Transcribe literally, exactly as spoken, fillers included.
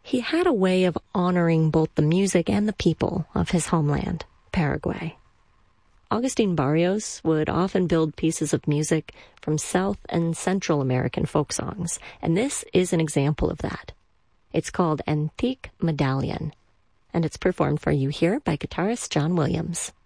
he had a way of honoring both the music and the people of his homeland, Paraguay. Agustin Barrios would often build pieces of music from South and Central American folk songs, and this is an example of that. It's called Antique Medallion, and it's performed for you here by guitarist John Williams.